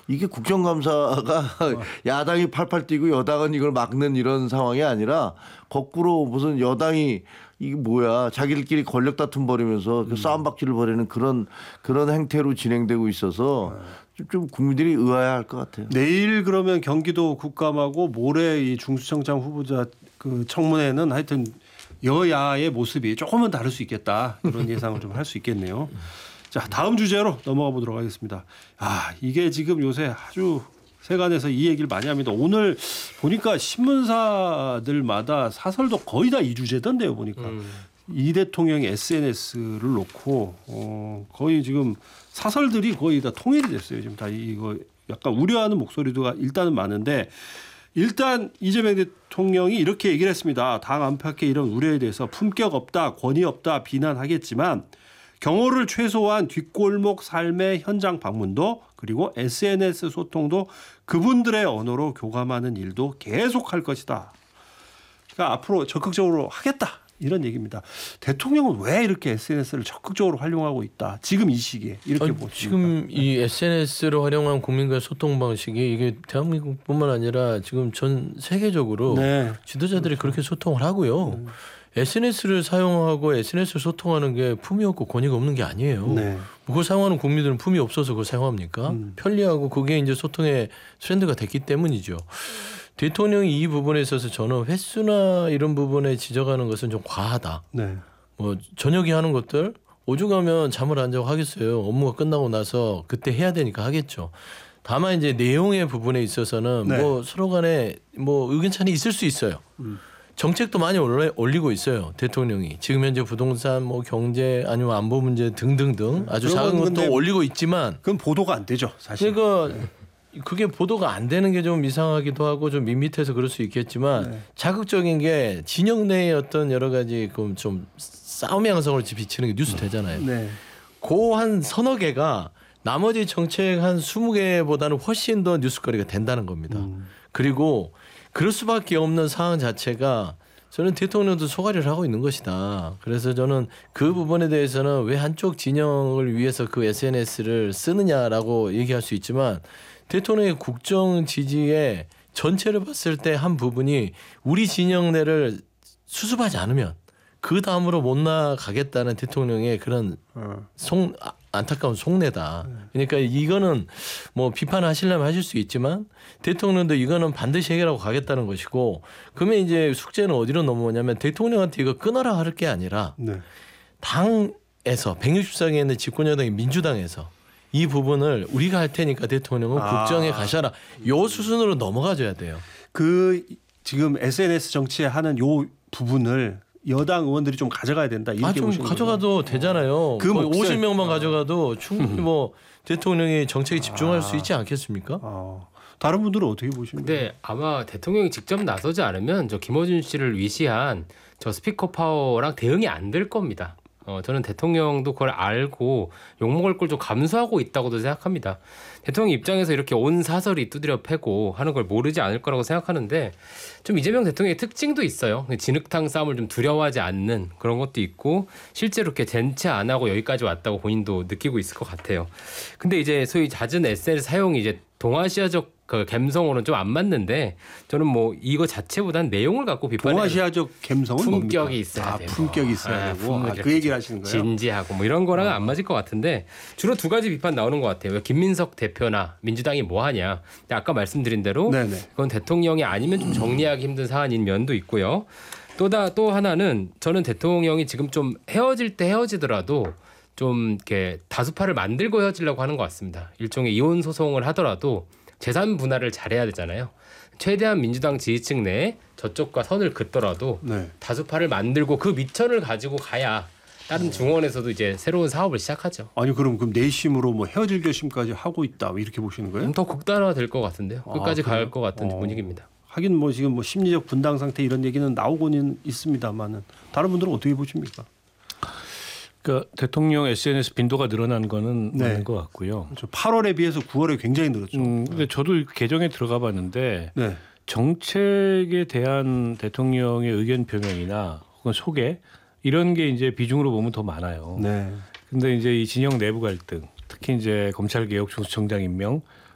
이게 국정감사가 야당이 팔팔 뛰고 여당은 이걸 막는 이런 상황이 아니라 거꾸로 무슨 여당이 이게 뭐야 자기들끼리 권력 다툼 벌이면서 그 싸움박질을 벌이는 그런 행태로 진행되고 있어서 좀 국민들이 의아해할 것 같아요. 내일 그러면 경기도 국감하고 모레 이 중수청장 후보자 그 청문회는 하여튼 여야의 모습이 조금은 다를 수 있겠다 그런 예상을 좀 할 수 있겠네요. 자, 다음 주제로 넘어가 보도록 하겠습니다. 이게 지금 요새 아주 세간에서 이 얘기를 많이 합니다. 오늘 보니까 신문사들마다 사설도 거의 다 이 주제던데요. 보니까 이 대통령이 SNS를 놓고 거의 지금 사설들이 거의 다 통일이 됐어요. 지금 다 이거 약간 우려하는 목소리도 일단은 많은데 일단 이재명 대통령이 이렇게 얘기를 했습니다. 당 안팎의 이런 우려에 대해서 품격 없다, 권위 없다 비난하겠지만 경호를 최소화한 뒷골목 삶의 현장 방문도 그리고 SNS 소통도 그분들의 언어로 교감하는 일도 계속할 것이다. 그러니까 앞으로 적극적으로 하겠다. 이런 얘기입니다. 대통령은 왜 이렇게 SNS를 적극적으로 활용하고 있다. 지금 이 시기에 이렇게 보십니까? 지금 이 SNS를 활용한 국민과의 소통 방식이 이게 대한민국뿐만 아니라 지금 전 세계적으로 지도자들이 그렇게 소통을 하고요. SNS를 사용하고 SNS를 소통하는 게 품이 없고 권위가 없는 게 아니에요. 그걸 사용하는 국민들은 품이 없어서 그걸 사용합니까? 편리하고 그게 이제 소통의 트렌드가 됐기 때문이죠. 대통령이 이 부분에 있어서 저는 횟수나 이런 부분에 지적하는 것은 좀 과하다. 뭐 저녁에 하는 것들 오죽하면 잠을 안 자고 하겠어요. 업무가 끝나고 나서 그때 해야 되니까 하겠죠. 다만 이제 내용의 부분에 있어서는 뭐 서로 간에 뭐 의견 차이 있을 수 있어요. 정책도 많이 올리고 있어요. 대통령이 지금 현재 부동산 뭐 경제 아니면 안보 문제 등등등 아주 작은 것도 올리고 있지만 그건 보도가 안 되죠. 사실. 그러니까 그게 보도가 안 되는 게 좀 이상하기도 하고 좀 밋밋해서 그럴 수 있겠지만 자극적인 게 진영 내의 어떤 여러 가지 좀 싸움의 양상을 비치는 게 뉴스 되잖아요. 그 한 서너 개가 나머지 정책 한 20개보다는 훨씬 더 뉴스거리가 된다는 겁니다. 그리고 그럴 수밖에 없는 상황 자체가 저는 대통령도 소가리를 하고 있는 것이다. 그래서 저는 그 부분에 대해서는 왜 한쪽 진영을 위해서 그 SNS를 쓰느냐라고 얘기할 수 있지만 대통령의 국정 지지의 전체를 봤을 때 한 부분이 우리 진영 내를 수습하지 않으면 그 다음으로 못 나가겠다는 대통령의 그런 안타까운 속내다. 그러니까 이거는 뭐 비판하시려면 하실 수 있지만 대통령도 이거는 반드시 해결하고 가겠다는 것이고 그러면 이제 숙제는 어디로 넘어오냐면 대통령한테 이거 끊어라 할 게 아니라 당에서 164개 있는 집권여당인 민주당에서 이 부분을 우리가 할 테니까 대통령은 국정에 가셔라. 요 수순으로 넘어가줘야 돼요. 그 지금 SNS 정치하는 요 부분을 여당 의원들이 좀 가져가야 된다. 이렇게 좀 가져가도 되잖아요. 그 50명만 가져가도 충분히 뭐 대통령이 정책에 집중할 수 있지 않겠습니까? 다른 분들은 어떻게 보십니까? 네, 아마 대통령이 직접 나서지 않으면 저 김어준 씨를 위시한 저 스피커 파워랑 대응이 안 될 겁니다. 저는 대통령도 그걸 알고 욕먹을 걸 좀 감수하고 있다고도 생각합니다. 대통령 입장에서 이렇게 온 사설이 두드려 패고 하는 걸 모르지 않을 거라고 생각하는데 좀 이재명 대통령의 특징도 있어요. 진흙탕 싸움을 좀 두려워하지 않는 그런 것도 있고 실제로 이렇게 젠체 안 하고 여기까지 왔다고 본인도 느끼고 있을 것 같아요. 근데 이제 소위 잦은 SNS 사용이 이제 동아시아적 그 감성으로는 좀 안 맞는데 저는 뭐 이거 자체보다는 내용을 갖고 비판해요. 동아시아적 감성은 품격이 뭡니까? 있어야 되고 품격이 있어야 되고 그 얘기를 하시는 거예요? 진지하고 뭐 이런 거랑은 안 맞을 것 같은데 주로 두 가지 비판 나오는 것 같아요. 왜 김민석 대표나 민주당이 뭐 하냐. 근데 아까 말씀드린 대로 그건 대통령이 아니면 좀 정리하기 힘든 사안인 면도 있고요. 또 하나는 저는 대통령이 지금 좀 헤어질 때 헤어지더라도 좀 이렇게 다수파를 만들고 헤어지려고 하는 것 같습니다. 일종의 이혼 소송을 하더라도 재산 분할을 잘해야 되잖아요. 최대한 민주당 지지층 내에 저쪽과 선을 긋더라도 다수파를 만들고 그 미천을 가지고 가야 다른 중원에서도 이제 새로운 사업을 시작하죠. 아니 그럼 내심으로 뭐 헤어질 결심까지 하고 있다 이렇게 보시는 거예요? 더 극단화 될 것 같은데요. 끝까지 갈 것 같은 분위기입니다. 하긴 뭐 지금 뭐 심리적 분당 상태 이런 얘기는 나오고는 있습니다만은 다른 분들은 어떻게 보십니까? 그러니까 대통령 SNS 빈도가 늘어난 거는 맞는 것 같고요. 8월에 비해서 9월에 굉장히 늘었죠. 근데 저도 계정에 들어가 봤는데 정책에 대한 대통령의 의견 표명이나 혹은 소개 이런 게 이제 비중으로 보면 더 많아요. 근데 이제 이 진영 내부 갈등, 특히 이제 검찰개혁 중수청장 임명,